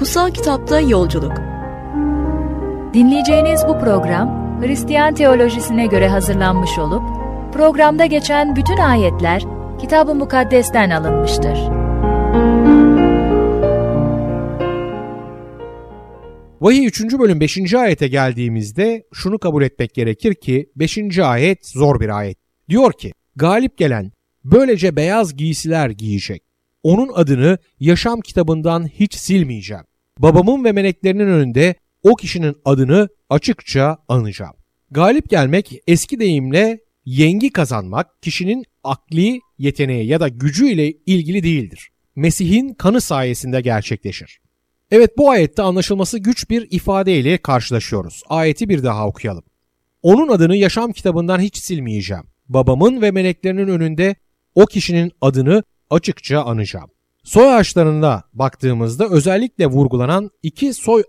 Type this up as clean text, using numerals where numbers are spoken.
Kutsal Kitapta Yolculuk. Dinleyeceğiniz bu program, Hristiyan teolojisine göre hazırlanmış olup, programda geçen bütün ayetler, Kitab-ı Mukaddes'ten alınmıştır. Vahiy 3. bölüm 5. ayete geldiğimizde şunu kabul etmek gerekir ki 5. ayet zor bir ayet. Diyor ki, galip gelen böylece beyaz giysiler giyecek. Onun adını yaşam kitabından hiç silmeyeceğim. Babamın ve meleklerinin önünde o kişinin adını açıkça anacağım. Galip gelmek eski deyimle yengi kazanmak kişinin akli yeteneği ya da gücü ile ilgili değildir. Mesih'in kanı sayesinde gerçekleşir. Evet, bu ayette anlaşılması güç bir ifadeyle karşılaşıyoruz. Ayeti bir daha okuyalım. Onun adını yaşam kitabından hiç silmeyeceğim. Babamın ve meleklerinin önünde o kişinin adını açıkça anacağım. Soy ağaçlarına baktığımızda özellikle vurgulanan iki soy